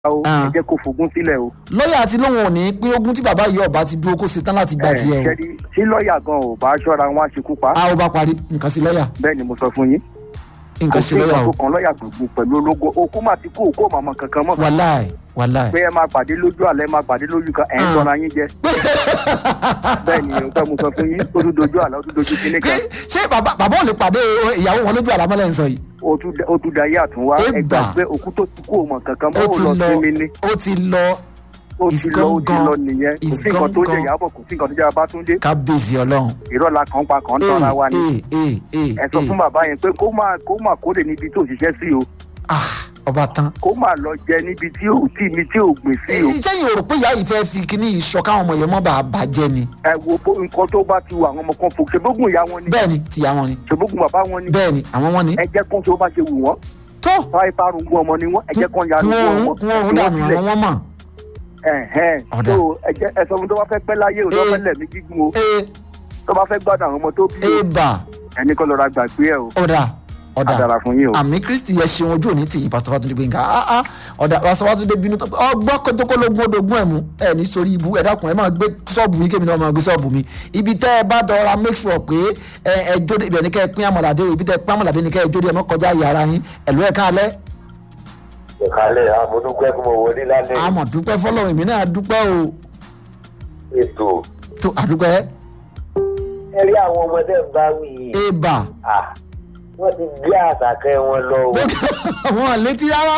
o ẹ jẹ́ kó fogún sílẹ̀ o. lọ́ọ̀yà àti lóun ò ní pín ogún tí bàbá yìí ọba ti dúró kó ṣetán láti gba tiẹ̀ o. tí lọ́ọ̀yà gan ò bá ṣọ́ra wọn á ṣekú pa. a ó bá parí nǹkan sí lọ́ọ̀yà. bẹ́ẹ̀ ni mo sọ fún yín. nǹkan sí lọ́ọ̀yà o. kò sí nǹkan lọ́ọ̀yà gbogbo pẹ̀lú ológo okú mà ti kú òkú òmàmọ̀ kankan mọ́. wàláì. pé ẹ máa pàdé lójú àlẹ́ máa pàdé lójú kan ẹ̀ ń tọ́ra yín jẹ. bẹ́ẹ̀ ni nǹkan mo sọ fún yín ó tún dojú àlá ó tún dojú kíní kan. ṣé bàbá ò lè pàdé ìyàwó wọn lójú àlá mọ́lẹ̀ ń sọ yìí. ó tún dayé àtúnwá ẹgbà pé òkú tó ti kú òmò kankan mọ́ ò lọ sí mi ní. ó ti lọ nìyẹn kò sí nǹkan tó jẹ Ìyábọ̀ kò sí nǹkan tó jẹ Babátúndé. kábíyèsí Ọlọ́run. ìrọ̀lá kan pa kan tọ́ra wa ni. ẹ sọ fún bàbá yẹn pé kó máa kó lè níbi tó ṣiṣẹ́ sí o. ọba tán. kó máa lọ jẹ níbi tí ò gbìn sí o. sẹ́yìn o rò pé ìyá yìí fẹ́ fi kíní ìṣọ káwọn ọmọ yẹn mọ́ bá a bàjẹ́ ni. ẹ wo nǹkan tó bá ti wà àwọn ọmọ kan fò ṣègbógun ìyá wọn ni. bẹ́ẹ̀ni tìyá wọn ni. ṣègbógun bàbá wọn ni. bẹ́ẹ̀ni àwọn wọn ni. ẹ jẹ́ kó tó bá ṣe wù wọ́n. tó. báyìí parungun ọmọ ni wọ́n ẹ jẹ́ kó yarun wọn. wọ́n dànù àwọn wọn mọ̀. so ẹ sọ fún tó bá fẹ́ pẹ́ láyé o tó fẹ́ lẹ̀mí gígùn o tó bá fẹ́ gbádùn àwọn ọmọ tó bí o ẹni kọ́ lọ́ra gbàgbé ẹ o. ọ̀dà àdàrà fún yín o. àmì Kristi yẹ ṣeun ojú òní tìyí pásítọ̀ Fátúndé Gbénga ọ̀dà pásítọ̀ Fátúndé bínú tó ọgbọ́n kótókólógún odògún ẹ̀ mú ẹ̀ ní sórí ibú ẹ̀ dákun ẹ̀ máa gbé ṣọ́ọ̀bù yìí kémi náà máa gbé ṣọ́ọ̀bù mi ibi tẹ́ ẹ bá dọ̀ra make sure pé ẹ jóde ibẹ̀ ní kẹ́ ẹ pín àmọ̀làdé ibi tẹ́ ẹ pín àmọ̀làdé ní kẹ́ ẹ jóde ẹ mọ́ kọjá yàrá yín ẹ̀lú ẹ̀ káalẹ́. ìkàlẹ̀ àmọ̀dúpẹ́ fún mo wọlé lálẹ́. àmọ̀dúpẹ́ fọlọ́run èmi náà dúpẹ́ o. ètò. tó àdúpẹ́. ẹ rí àwọn ọmọdé bá wí. ébà. wọ́n ti gbé àṣàkẹ́ wọn lọ o. wọn létí rárá.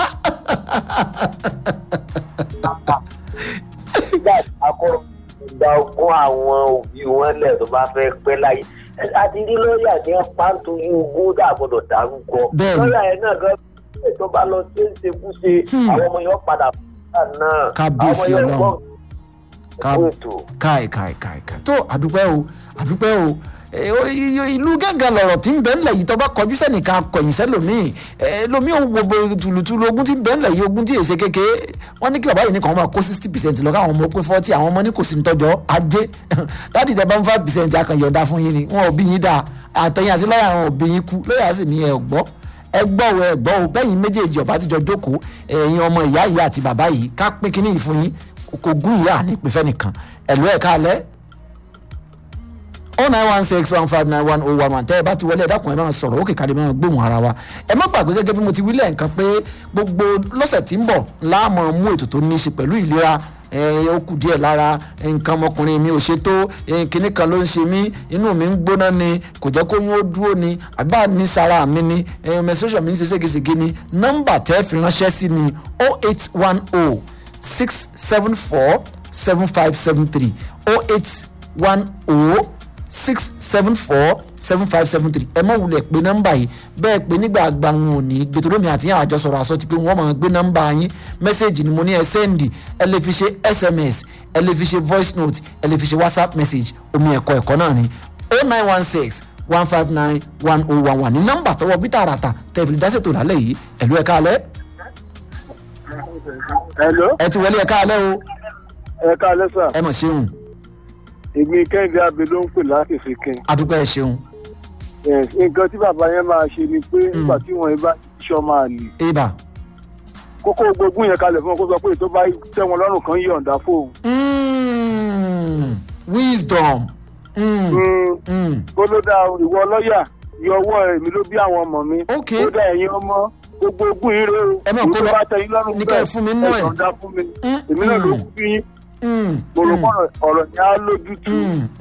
nígbà tí akọ́rọ̀ gba ogún àwọn òbí wọn lẹ̀ tó bá fẹ́ pẹ́ láyé àti rí lọ́ọ̀yà ní pàǹtó yìí ogún dàgbọ́dọ̀ dárúkọ. lọ́ọ̀yà yẹn náà gan tó bá lọ sí ṣekúṣe àwọn ọmọ yẹn padà fún náà. kábíyèsí Ọlọ́run káì tó àdúpẹ́ o ìlú gángan lọ̀rọ̀ tí ń bẹ ńlẹ̀ yìí tó bá kọjú sẹ́nìkan akọ̀yìn sẹ́lòmíì lómi ò wo tùlùtùlù ogún tí ń bẹ ńlẹ̀ yìí ogún tí èsè kékeré wọ́n ní kí bàbá yìí ní kàn máa kó 60% lọ káwọn ọmọ pé 40 àwọn ọmọ ní kò sí nítọ́jọ́ ajé láti tẹ bá ń 5% akànyọ̀dá fún yín ni wọn ò bí yín dáa àtẹ̀yìn àti lọ́yà wọn ò bí yín kú lọ́yà sì ní ẹgbọ́ o bẹ́yìn méjèèjì ọba tíjọ jókòó ẹ̀yin ọmọ ìyá ìyá àti bàbá yìí ká pín kínní yìí fún yín kò gún ìyá àní ìpínfẹ́ nìkan ẹ̀lú ẹ̀ káalẹ́ 09161591011 tẹ́ ẹ bá ti wọlé ẹ̀dákun ẹ̀ máa sọ̀rọ̀ ó kìkàdé máa gbóhùn ara wa ẹ má gbàgbé gẹ́gẹ́ bí mo ti wí lẹ́ẹ̀kan pé gbogbo lọ́sẹ̀ tí ń bọ̀ láàmú mú ètò tó ní í ṣe pẹ̀lú ìlera ó kù díẹ̀ lára nǹkan ọmọkùnrin mi ò ṣe tó kinní kan ló ń ṣe mí inú mi ń gbóná ni kò jẹ́ kó yún ó dúró ni àbá ní sara mi ni menstruation mi ń ṣe ségesège ni nọ́mbà tẹ́ fi ránṣẹ́ sí ni 0810 674 7573 0810 674 7573 ẹ mọ̀ wulẹ̀ pé nọ́mbà yìí bẹ́ẹ̀ pé nígbà àgbà wọn ò ní gbẹtọ́lómi àti yàn àjọ sọ̀rọ̀ àsọ ti pé wọ́n máa gbé nọ́mbà yín mẹ́sẹ̀gì ni mo ní ẹ sẹ́ndì ẹ lè fi ṣe SMS ẹ lè fi ṣe voice note ẹ lè fi ṣe WhatsApp message omi ẹ̀kọ́ náà ni 0916 159 1011 ní nọ́mbà tọwọ́ bí tààràtà tẹ̀fìlì dásètò lálẹ́ yìí ẹ̀lú ẹ̀ káalẹ́. ẹ ti wọlé ẹ̀ káalẹ́ o. ẹ̀ káalẹ́ sà. ẹ mọ̀ ṣeun. èmi Kẹ́hìndé Abẹ ló ń pè láti fi kẹ́. adúpẹ́ ẹ ṣeun. nǹkan tí bàbá yẹn máa ṣe ni pé nígbà tí wọ́n bá ṣọ́ máa lè. ibà. kókó gbogbo yẹn kalẹ̀ fún wọn kó sọ pé tó bá tẹ́ wọn lọ́rùn kan yọ̀ǹda fóun. wisdom. kó ló dá ìwọ lọ́ọ̀yà yọ ọwọ́ èmi ló bí àwọn ọmọ mi. ok ó dá ẹ̀yin ọmọ gbogbo ogún yìí rẹ o. ẹ mọ̀ kó lọ ní ká ẹ fún mi nínú ẹ̀. yọ̀ǹda fún mi èmi náà ló kú bí yín. mo rò pọ̀ ọ̀rọ̀ ni a lójútu.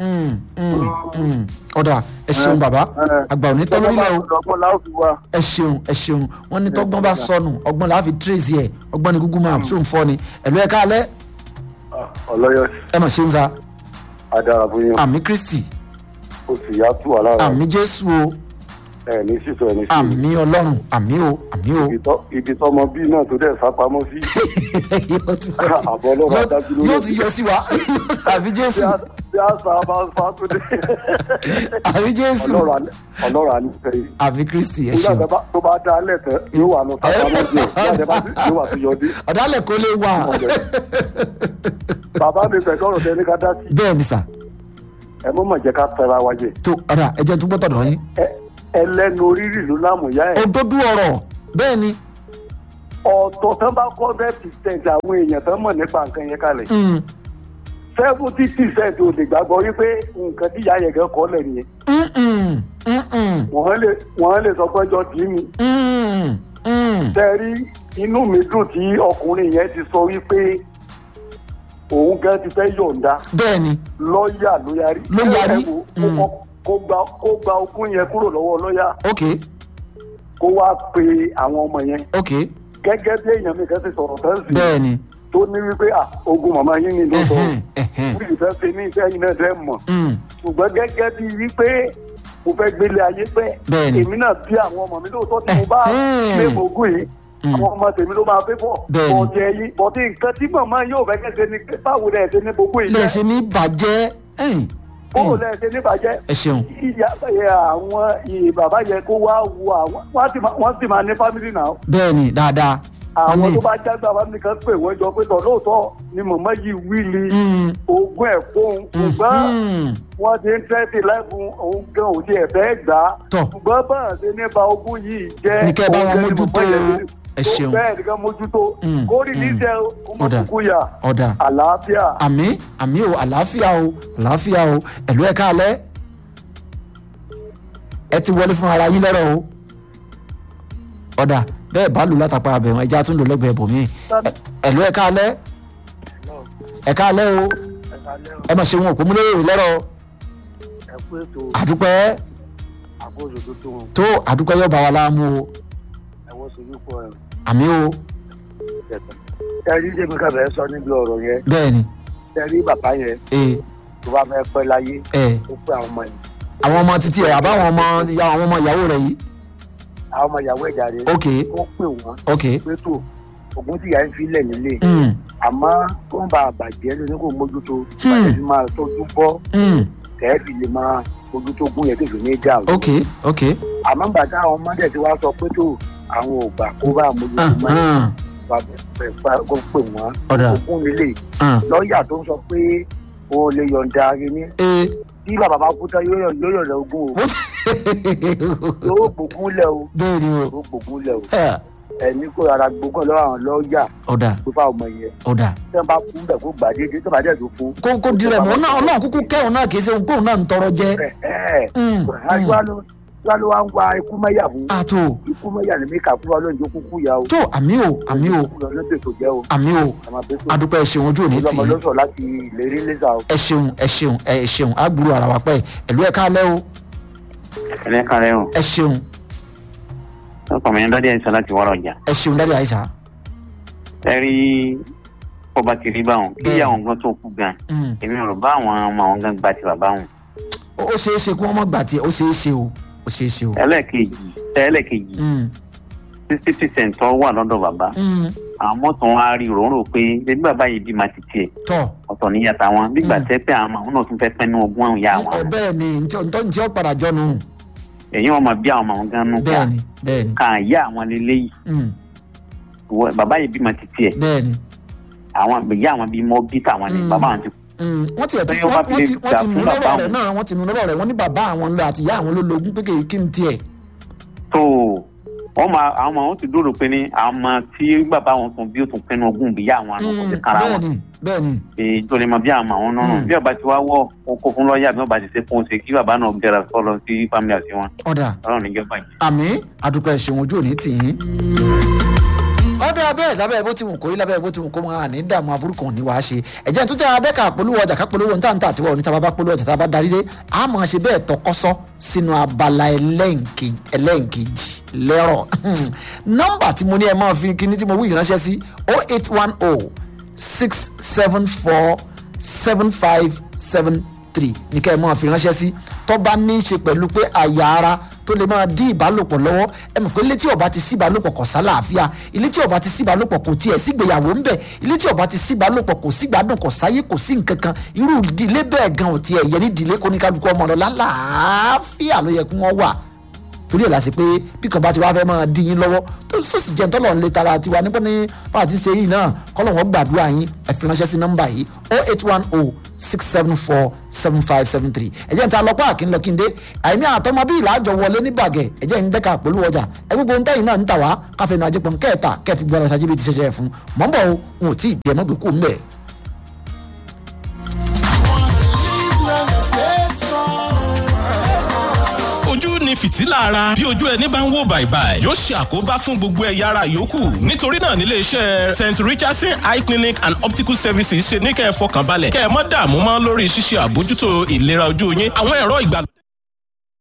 ọ̀dà ẹ ṣeun bàbá àgbà òní tọ́ lórílẹ̀ o. ẹ ṣeun wọ́n ní tọ́gbọ́n bá sọnù ọgbọ́n làá fi trace ẹ̀ ọgbọ́n ní Google Maps tó ń fọ́ ni ẹ̀lú ẹ̀ káalẹ́. ọlọ́yọ̀ ẹ mọ̀ ṣeun sa. adara fún yín. àmì Kristi. o sì yá tù wá lára. àmì Jésù o. ní sísọ ní sí. àmì Ọlọ́run àmì o. ibi tọmọ bíi náà tó dẹ̀ sápamọ́ sí. àbọ̀ ọlọ́run adájú ló yóò tún yọ sí wa àbí Jésù. bí a sá a máa ń fa tó dé. àbí Jésù. ọlọ́run ànífẹ́ yìí. àbí Kristi ẹ ṣeun. nígbà tó bá dá alẹ́ tẹ́ yóò wà lọ sápamọ́ sí ẹ̀ yóò wà tó yọdí. ọ̀dàlẹ̀ kò lè wà. bàbá mi fẹ̀ kọ́rọ̀ tẹ́ ní ká dá sí. bẹ́ẹ̀ ni sà. ẹ mọ̀ jẹ́ ká tẹra wa jẹ. tó ọ̀dà ẹ jẹ́ tó gbọ́ tọ̀dọ̀ yín. ẹlẹ́nu orírì ló lámùyá ẹ̀. òdodo ọ̀rọ̀ bẹ́ẹ̀ ni. ọ̀tọ̀ tán bá 100% àwọn èèyàn tán mọ̀ nípa nǹkan yẹn kalẹ̀ 70% ò lè gbàgbọ́ wípé nǹkan tí ìyá yẹn gan kọ́ lẹ̀ nìyẹn. wọ́n lè sọ pé jọ dì í mi. tẹ́rí inú mi dùn tí ọkùnrin yẹn ti sọ wípé òun gan ti fẹ́ yọ̀ǹda. bẹ́ẹ̀ni. lọ́ọ̀yà ló yarí. kó gba ogún yẹn kúrò lọ́wọ́ lọ́ọ̀yà. ok. kó wá pe àwọn ọmọ yẹn. ok. gẹ́gẹ́ bí èèyàn mi kan ti sọ̀rọ̀ tán sí. bẹ́ẹ̀ni. tó ní wípé ogun màmá yín ni ló sọ. bí ìfẹ́ ṣe ní ìfẹ́ yìí náà dẹ́ mọ̀. ṣùgbọ́n gẹ́gẹ́ bí wípé mo fẹ́ gbélé ayé pẹ́. èmi náà bí àwọn ọmọ mi lóòótọ́ tí mo bá lé mogún yìí. àwọn ọmọ tèmi ló máa fẹ́ bọ̀. bọ̀dẹ̀ yìí bọ̀dẹ̀ nǹkan tí màmá yóò fẹ́ kẹ́sẹ̀ ni báwo lẹ̀ ṣe ní gbogbo ìjẹ́. lẹ̀ ṣe ní bàjẹ́. báwo lẹ̀ ṣe ní bàjẹ́. ẹ ṣeun. ìyá àwọn bàbá yẹ kó wá wo àwọn wọ́n sì máa ní fámìlì náà. bẹ́ẹ̀ni dáadáa. àwọn tó bá jágbá fámìlì kan pè wọ́n jọ pé tọ̀ lóòótọ́ ni màmá yìí wíìlì ogún ẹ̀ fóun ṣùgbọ́n wọ́n ti ń tẹ́tì láìpẹ́ òun gan òun ti ẹ̀fẹ́ gbà á. ṣùgbọ́n báyà ṣe nípa ogún yìí jẹ́ ní kẹ́ bá wọn mójútó ẹ ṣeun. bẹ́ẹ̀ nìkan mójútó kórì níṣẹ́ ọmọkùnkùn ọ̀dà àlàáfíà. àmì o àlàáfíà o ẹ̀lú ẹ̀ káalẹ́ ẹ ti wọlé fún ara yín lọ́rọ̀ o ọ̀dà bẹ́ẹ̀ bá lù látàpá abẹ̀wọ̀n ẹja tún lò lẹ́gbẹ̀ẹ́ bòmí ẹ̀lú ẹ̀ káalẹ́ o ẹ mà ṣe wọn òpó múlẹ̀ lọ́rọ̀ àdúpẹ́ tó àdúpẹ́ yóò bá wa láàmú o àmì o. ẹ̀rí jẹ́mi ká bẹ̀rẹ̀ sọ níbi ọ̀rọ̀ yẹn. bẹ́ẹ̀ni. ẹ̀rí bàbá yẹn. tó bá fẹ́ pẹ́ láyé. ó pé àwọn ọmọ yìí. àwọn ọmọ títí ẹ̀ àbáwọn ọmọ ìyàwó rẹ̀ yìí. àwọn ọmọ ìyàwó ẹ̀dá rẹ̀. ok. wọ́n pè wọ́n. ok. pé tó ògùn tí ìyá ń fi lẹ̀ nílé. àmọ́ tó ń ba àbàjẹ́ lóní kò mójútó. bàjẹ́ fi máa tọ́jú bọ́. kẹ́ẹ̀fì lè máa mójútó gún yẹn kéfì ní ìjà. ok ok. àmọ́ bàtà àwọn ọmọdé ti wá sọ pé tó àwọn ò gbà kó bá mójútó mọ́ kó pè wọ́n ogún nílé lọ́ọ̀yà tó ń sọ pé o lè yọ̀ǹda ara ní tí bàbá bá kú tán yóò yọ̀ǹda ogún o yóò gbógun lẹ̀ o yóò gbógun lẹ̀ o ẹni kó ara gbógun lọ́wọ́ àwọn lọ́ọ̀yà tó fà ọmọ yẹn tí wọ́n bá kú bẹ̀ kó gbà déédéé tó bá dẹ̀ tó fún. kó dirẹ̀ mọ́ ọlọ́run kúkú kẹ́hùn náà kì í ṣe ogún náà ń tọrọ jẹ. lálọ́ wa ń wa ikú mẹ́yà fún. àtò ikú mẹ́yà ni mí kà fún wa lóyún kúkú ya o. tó àmì o adúpẹ́ ẹ ṣeun ojú òní tì í. ẹ ṣeun agbúrò ara wa pẹ́ ẹ̀lú ẹ̀ káalẹ́ o. ẹ káalẹ́ o. ẹ ṣeun. ọkọ mi ní dádì àyíṣà láti wọ́rọ̀ ọjà. ẹ ṣeun dádì àyíṣà. ẹ rí ọba kiri báwọn kí àwọn gan tó kú gan èmi ò rò bá àwọn ọmọ àwọn gan gba ti bàbá wọn. ó ṣeé ṣe kí wọ́n mọ̀ gbà tí ó ṣeé ṣe o. ẹlẹ́ẹ̀kejì 60% tó wà lọ́dọ̀ bàbá àmọ́ tó wá rí ròórò pé ẹbí bàbá yìí bí máa ti tiẹ̀ ọ̀tọ̀ níyàtà wọn nígbà tẹ́ pé àwọn náà tún fẹ́ pẹ́ ní ogún àwọn ìyá wọn. bẹ́ẹ̀ ni ntí ó padà jọ́nu. èyí wọn máa bí àwọn ọmọ gan nù ká kàn yá àwọn lélẹ́yìí bàbá yìí bí máa ti tiẹ̀ àwọn ìyá àwọn bí mọ́ bí tàwọn ni bàbá àwọn ti kú. wọ́n ti mú lọ́rọ̀ rẹ̀ náà wọ́n ti mú lọ́rọ̀ rẹ̀ wọ́n ní bàbá àwọn ńlọ àti ìyá àwọn ló lógún pé kí n tiẹ̀. tó wọ́n máa àwọn ọmọ wọn ti dúró pé ní àwọn ọmọ tí bàbá wọn tún bí ó tún pinnu ogún bí ìyá àwọn àna kò sí kára wọn. bẹ́ẹ̀ni. tó lè mọ bí àwọn àwọn náà bí ọba ti wá wọ oko fún lọ́ọ̀yà bí ọba ti ṣe fún un ṣe kí bàbá náà bẹ̀rẹ̀ sọ̀rọ̀ sí fámìlì àti wọn. ọ̀dà ọlọ́run níjọba yìí. àmín àdúpẹ́ ẹ̀ṣẹ̀ wọn ojú òní tì í ọdún abẹ́ lábẹ́ bó ti wù kó yí lábẹ́ bó ti wù kó máa ní dààmú aburú kan ní wàá ṣe ẹ̀jẹ̀ tó jẹ́ adẹ́ka polówó ọjà ká polówó níta níta àtiwọ́ níta bá polówó ọjà tá a bá darí dé a máa ṣe bẹ́ẹ̀ tọkọ́sọ́ sínú abala ẹlẹ́ǹkejì lẹ́rọ̀ nọ́mbà tí mo ní ẹ máa fi kíní tí mo wí ìránṣẹ́ sí 08106747573 ní ká ẹ máa fi ránṣẹ́ sí tó bá ní í ṣe pẹ̀lú pé àyà ara tó lè máa dín ìbálòpọ̀ lọ́wọ́ ẹ mọ̀ pé ilé tí ó bá ti sí ìbálòpọ̀ kò sálàáfíà ilé tí ó bá ti sí ìbálòpọ̀ kò tiẹ̀ sígbéyàwó ń bẹ̀ ilé tí ó bá ti sí ìbálòpọ̀ kò sí gbádùn kò sáyé kò sí nǹkan kan irú ìdílé bẹ́ẹ̀ gan ò tiẹ̀ yẹ ní ìdílé kó ní kálukú ọmọ lọ lálàáfíà ló yẹ kí wọ́n wà torí ẹ̀ la ṣe pé bí kan bá ti wá fẹ́ máa dín yín lọ́wọ́ tó sòsì jẹ́ tọ́lọ̀ ń lé tara tiwa nípa ní bá a ti ṣe yìí náà kọ́lọ̀ wọ́n gbàdúrà yín ẹ fi ránṣẹ́ sí nọ́mbà yìí 08106747573 08096747573 ẹ̀jẹ̀ ń ta lọ́pọ̀ àkínlọ́kíndé àìní àtọmọ bí ìlàjọ wọlé ní bàgẹ́ ẹ̀jẹ̀ ń dẹ́ka pẹ̀lú ọjà ẹgbẹ́gbẹ́ ohun tẹ́yìn náà ń tà wá káfíńnà àjẹpọ̀n kẹta kẹfì gbọ́dọ̀ ṣáájú bí ti ṣẹṣẹ fún mọ́ńbọ̀ o n ò tí ì bí ẹ mọ́gbẹ́ kú mbẹ́. ojú ni fìtílà ara bí ojú ẹni bá ń wò bàìbàì yóò ṣe àkóbá fún gbogbo ẹ̀yà ara yòókù nítorí náà nílé iṣẹ́ St. Richardson Eye Clinic and Optical Services ṣe ní kẹ́ ẹ fọkàn balẹ̀ kẹ́ ẹ má dààmú mọ́ lórí ṣíṣe àbójútó ìlera ojú yín àwọn ẹ̀rọ ìgbàlódé